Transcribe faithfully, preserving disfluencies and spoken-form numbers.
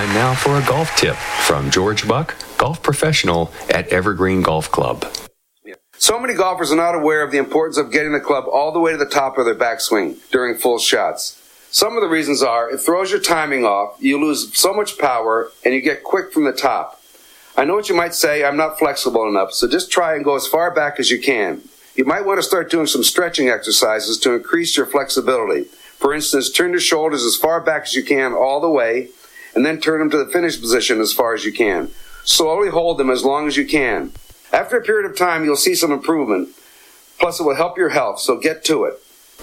Time now for a golf tip from George Buck, golf professional at Evergreen Golf Club. So many golfers are not aware of the importance of getting the club all the way to the top of their backswing during full shots. Some of the reasons are it throws your timing off, you lose so much power, and you get quick from the top. I know what you might say, I'm not flexible enough, so just try and go as far back as you can. You might want to start doing some stretching exercises to increase your flexibility. For instance, turn your shoulders as far back as you can all the way, and then turn them to the finish position as far as you can. Slowly hold them as long as you can. After a period of time, you'll see some improvement. Plus, it will help your health, so get to it.